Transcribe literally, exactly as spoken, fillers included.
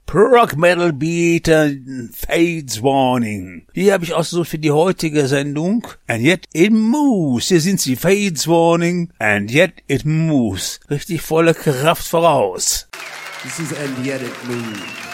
Prog Metal Beat and Fates Warning. Hier habe ich ausgesucht für die heutige Sendung. And Yet It Moves. Hier sind sie, Fates Warning. And Yet It Moves. Richtig volle Kraft voraus. This is And Yet It Moves.